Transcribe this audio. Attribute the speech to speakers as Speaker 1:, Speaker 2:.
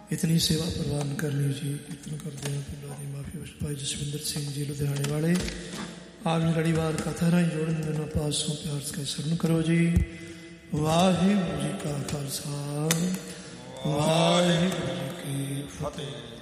Speaker 1: इतनी सेवा प्रवान करनी जी। कीर्तन करते हैं फुल्ला दी माफी भाई जसविंदर सिंह जी लुधियाने वाले। आप जी लड़ीवार कथा राही जोड़न दोनों पासों प्यार से शरण करो जी। वाहिगुरू जी का खालसा वाहिगुरू जी की फतेह।